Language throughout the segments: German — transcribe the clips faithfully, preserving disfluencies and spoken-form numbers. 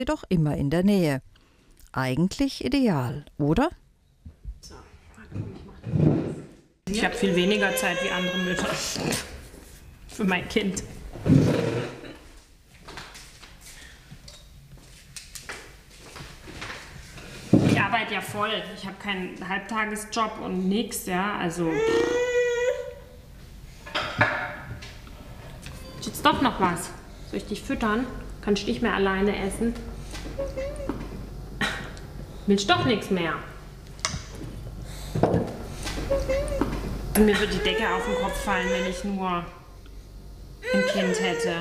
jedoch immer in der Nähe. Eigentlich ideal, oder? So, ich habe viel weniger Zeit wie andere Mütter für mein Kind. Ich arbeite ja voll. Ich habe keinen Halbtagesjob und nix, ja, also. Ist jetzt doch noch was? Soll ich dich füttern? Kannst du nicht mehr alleine essen? Willst doch nichts mehr. Mir würde die Decke auf den Kopf fallen, wenn ich nur ein Kind hätte.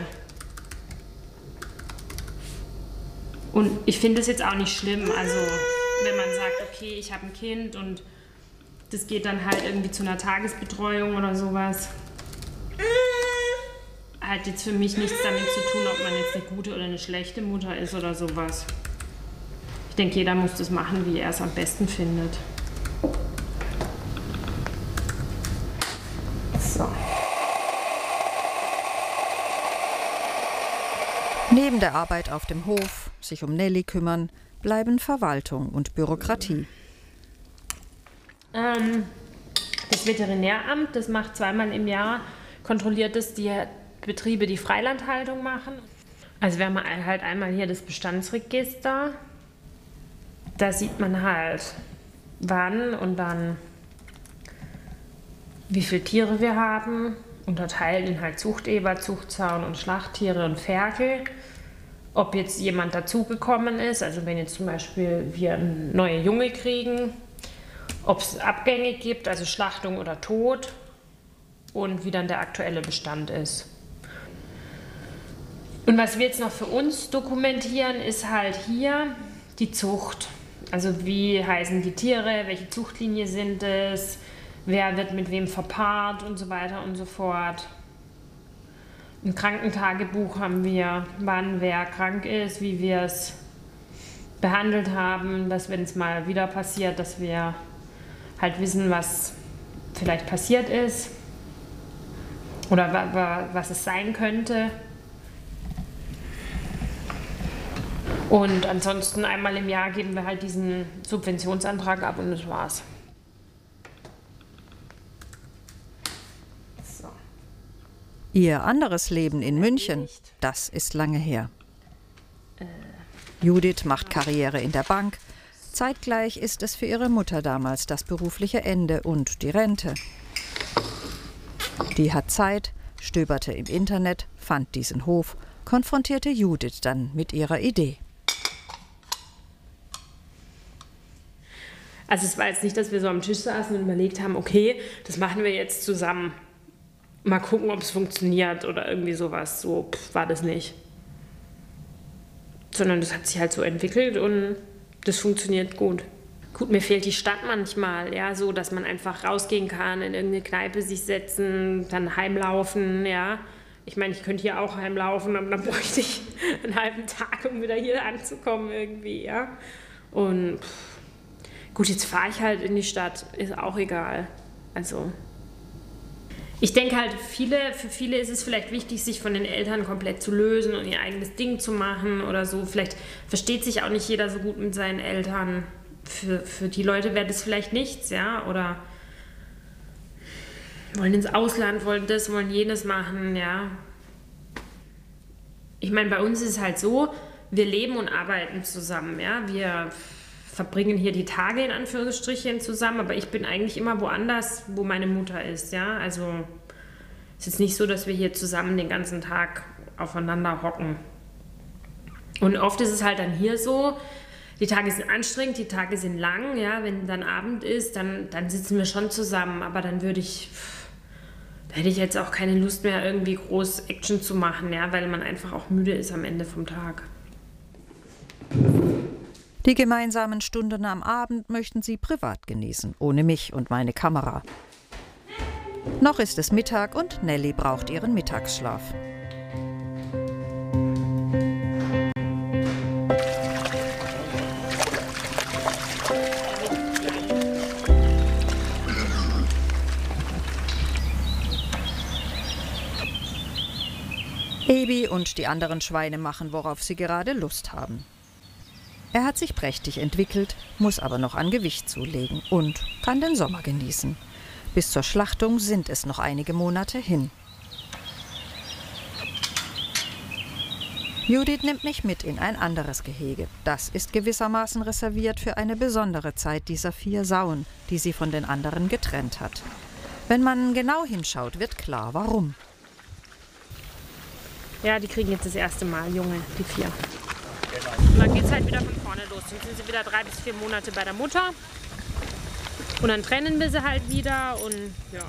Und ich finde es jetzt auch nicht schlimm, also wenn man sagt, okay, ich habe ein Kind und das geht dann halt irgendwie zu einer Tagesbetreuung oder sowas. Hat jetzt für mich nichts damit zu tun, ob man jetzt eine gute oder eine schlechte Mutter ist oder sowas. Ich denke, jeder muss das machen, wie er es am besten findet. So. Neben der Arbeit auf dem Hof, sich um Nelly kümmern, bleiben Verwaltung und Bürokratie. Ähm, das Veterinäramt, das macht zweimal im Jahr, kontrolliert es die Betriebe, die Freilandhaltung machen. Also wir haben halt einmal hier das Bestandsregister. Da sieht man halt, wann und dann, wie viele Tiere wir haben, unterteilt in halt Zuchteber, Zuchtzaun und Schlachttiere und Ferkel. Ob jetzt jemand dazugekommen ist, also wenn jetzt zum Beispiel wir neue Junge kriegen, ob es Abgänge gibt, also Schlachtung oder Tod und wie dann der aktuelle Bestand ist. Und was wir jetzt noch für uns dokumentieren, ist halt hier die Zucht. Also wie heißen die Tiere, welche Zuchtlinie sind es, wer wird mit wem verpaart und so weiter und so fort. Ein Krankentagebuch haben wir, wann wer krank ist, wie wir es behandelt haben, dass wenn es mal wieder passiert, dass wir halt wissen, was vielleicht passiert ist oder wa wa was es sein könnte. Und ansonsten einmal im Jahr geben wir halt diesen Subventionsantrag ab und das war's. So. Ihr anderes Leben in München, das ist lange her. Judith macht Karriere in der Bank. Zeitgleich ist es für ihre Mutter damals das berufliche Ende und die Rente. Die hat Zeit, stöberte im Internet, fand diesen Hof, konfrontierte Judith dann mit ihrer Idee. Also es war jetzt nicht, dass wir so am Tisch saßen und überlegt haben, okay, das machen wir jetzt zusammen. Mal gucken, ob es funktioniert oder irgendwie sowas. So pff, war das nicht. Sondern das hat sich halt so entwickelt und das funktioniert gut. Gut, mir fehlt die Stadt manchmal, ja, so, dass man einfach rausgehen kann, in irgendeine Kneipe sich setzen, dann heimlaufen, ja. Ich meine, ich könnte hier auch heimlaufen, aber dann bräuchte ich einen halben Tag, um wieder hier anzukommen irgendwie, ja. Und pff, gut, jetzt fahre ich halt in die Stadt, ist auch egal. Also, ich denke halt, viele, für viele ist es vielleicht wichtig, sich von den Eltern komplett zu lösen und ihr eigenes Ding zu machen oder so. Vielleicht versteht sich auch nicht jeder so gut mit seinen Eltern. Für, für die Leute wäre das vielleicht nichts, ja, oder wollen ins Ausland, wollen das, wollen jenes machen, ja. Ich meine, bei uns ist es halt so, wir leben und arbeiten zusammen, ja. Wir verbringen hier die Tage in Anführungsstrichen zusammen, aber ich bin eigentlich immer woanders, wo meine Mutter ist, ja. Also es ist jetzt nicht so, dass wir hier zusammen den ganzen Tag aufeinander hocken. Und oft ist es halt dann hier so, die Tage sind anstrengend, die Tage sind lang, ja. Wenn dann Abend ist, dann, dann sitzen wir schon zusammen, aber dann würde ich, da hätte ich jetzt auch keine Lust mehr, irgendwie groß Action zu machen, ja, weil man einfach auch müde ist am Ende vom Tag. Die gemeinsamen Stunden am Abend möchten sie privat genießen, ohne mich und meine Kamera. Noch ist es Mittag und Nelly braucht ihren Mittagsschlaf. Ebi und die anderen Schweine machen, worauf sie gerade Lust haben. Er hat sich prächtig entwickelt, muss aber noch an Gewicht zulegen und kann den Sommer genießen. Bis zur Schlachtung sind es noch einige Monate hin. Judith nimmt mich mit in ein anderes Gehege. Das ist gewissermaßen reserviert für eine besondere Zeit dieser vier Sauen, die sie von den anderen getrennt hat. Wenn man genau hinschaut, wird klar, warum. Ja, die kriegen jetzt das erste Mal Junge, die vier. Und dann geht es halt wieder von vorne los. Dann sind sie wieder drei bis vier Monate bei der Mutter. Und dann trennen wir sie halt wieder und ja.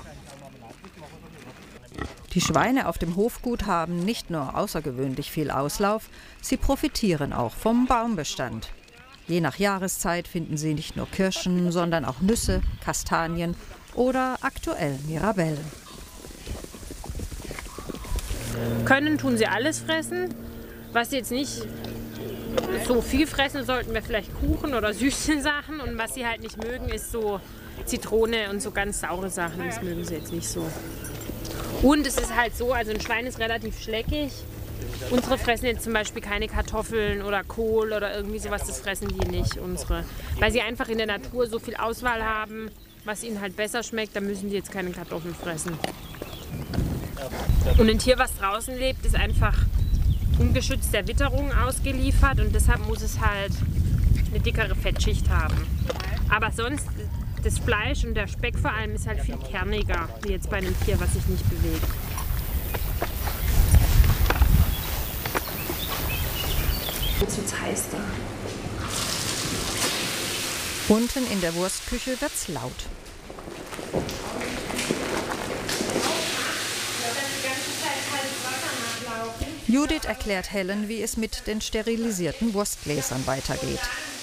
Die Schweine auf dem Hofgut haben nicht nur außergewöhnlich viel Auslauf, sie profitieren auch vom Baumbestand. Je nach Jahreszeit finden sie nicht nur Kirschen, sondern auch Nüsse, Kastanien oder aktuell Mirabellen. Können tun sie alles fressen. Was sie jetzt nicht so viel fressen sollten, wir vielleicht Kuchen oder süße Sachen. Und was sie halt nicht mögen, ist so Zitrone und so ganz saure Sachen. Das mögen sie jetzt nicht so. Und es ist halt so, also ein Schwein ist relativ schleckig. Unsere fressen jetzt zum Beispiel keine Kartoffeln oder Kohl oder irgendwie sowas, das fressen die nicht, unsere. Weil sie einfach in der Natur so viel Auswahl haben, was ihnen halt besser schmeckt, da müssen die jetzt keine Kartoffeln fressen. Und ein Tier, was draußen lebt, ist einfach ungeschützt der Witterung ausgeliefert und deshalb muss es halt eine dickere Fettschicht haben. Aber sonst, das Fleisch und der Speck vor allem ist halt viel kerniger, wie jetzt bei einem Tier, was sich nicht bewegt. Jetzt wird's heiß da. Unten in der Wurstküche wird's laut. Judith erklärt Helen, wie es mit den sterilisierten Wurstgläsern weitergeht.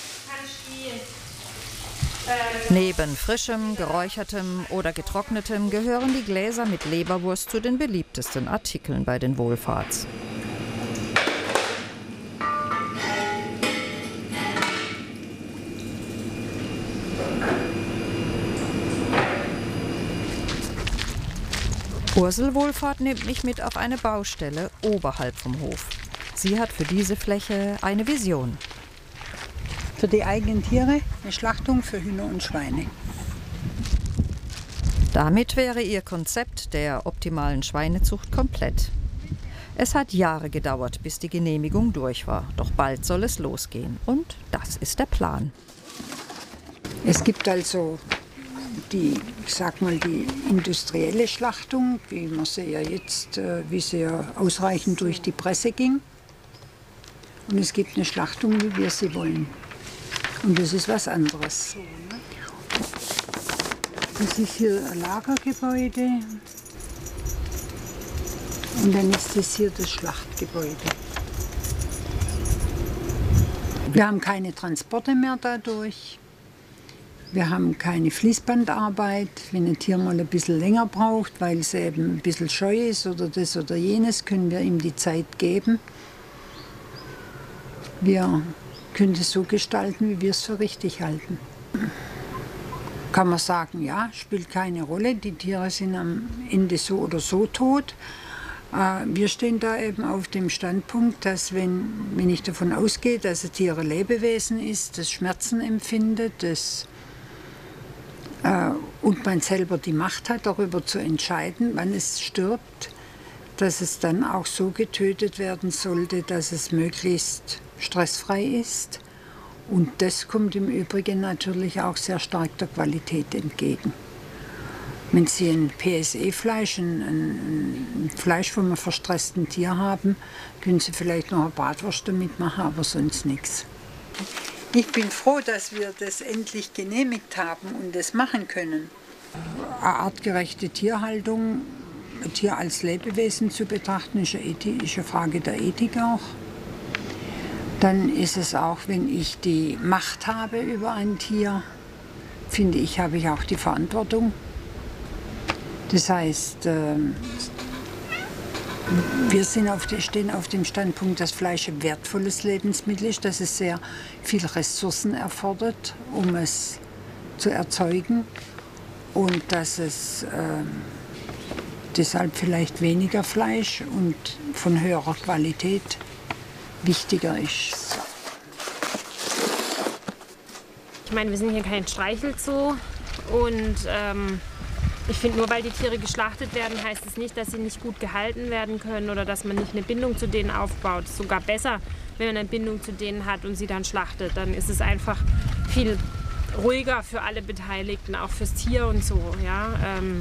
Neben frischem, geräuchertem oder getrocknetem gehören die Gläser mit Leberwurst zu den beliebtesten Artikeln bei den Wohlfahrts. Ursel Wohlfahrt nimmt mich mit auf eine Baustelle oberhalb vom Hof. Sie hat für diese Fläche eine Vision. Für die eigenen Tiere eine Schlachtung für Hühner und Schweine. Damit wäre ihr Konzept der optimalen Schweinezucht komplett. Es hat Jahre gedauert, bis die Genehmigung durch war. Doch bald soll es losgehen. Und das ist der Plan. Es gibt also die, ich sag mal, die industrielle Schlachtung, wie man sie ja jetzt, wie sie ja ausreichend durch die Presse ging. Und es gibt eine Schlachtung, wie wir sie wollen. Und das ist was anderes. Das ist hier ein Lagergebäude. Und dann ist das hier das Schlachtgebäude. Wir haben keine Transporte mehr dadurch. Wir haben keine Fließbandarbeit. Wenn ein Tier mal ein bisschen länger braucht, weil es eben ein bisschen scheu ist oder das oder jenes, können wir ihm die Zeit geben. Wir können es so gestalten, wie wir es für richtig halten. Kann man sagen, ja, spielt keine Rolle. Die Tiere sind am Ende so oder so tot. Wir stehen da eben auf dem Standpunkt, dass wenn, wenn ich davon ausgehe, dass ein Tier ein Lebewesen ist, das Schmerzen empfindet, das äh, und man selber die Macht hat, darüber zu entscheiden, wann es stirbt, dass es dann auch so getötet werden sollte, dass es möglichst stressfrei ist. Und das kommt im Übrigen natürlich auch sehr stark der Qualität entgegen. Wenn Sie ein P S E-Fleisch, ein, ein Fleisch von einem verstressten Tier haben, können Sie vielleicht noch eine Bratwurst damit machen, aber sonst nichts. Ich bin froh, dass wir das endlich genehmigt haben und das machen können. Eine artgerechte Tierhaltung, ein Tier als Lebewesen zu betrachten, ist eine, Ethik, ist eine Frage der Ethik auch. Dann ist es auch, wenn ich die Macht habe über ein Tier, finde ich, habe ich auch die Verantwortung. Das heißt, wir sind auf der, stehen auf dem Standpunkt, dass Fleisch ein wertvolles Lebensmittel ist, dass es sehr viel Ressourcen erfordert, um es zu erzeugen und dass es äh, deshalb vielleicht weniger Fleisch und von höherer Qualität wichtiger ist. Ich meine, wir sind hier kein Streichelzoo und ähm, ich finde, nur weil die Tiere geschlachtet werden, heißt es nicht, dass sie nicht gut gehalten werden können oder dass man nicht eine Bindung zu denen aufbaut. Es ist sogar besser, wenn man eine Bindung zu denen hat und sie dann schlachtet. Dann ist es einfach viel ruhiger für alle Beteiligten, auch fürs Tier und so. Ja? Ähm,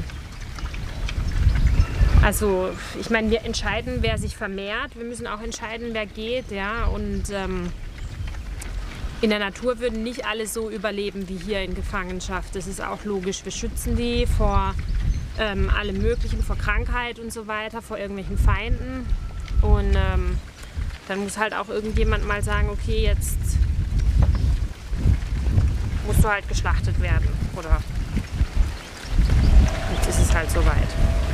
also ich meine, wir entscheiden, wer sich vermehrt. Wir müssen auch entscheiden, wer geht. Ja? Und ähm, in der Natur würden nicht alle so überleben wie hier in Gefangenschaft. Das ist auch logisch. Wir schützen die vor ähm, allem Möglichen, vor Krankheit und so weiter, vor irgendwelchen Feinden. Und ähm, dann muss halt auch irgendjemand mal sagen, okay, jetzt musst du halt geschlachtet werden. Oder jetzt ist es halt soweit.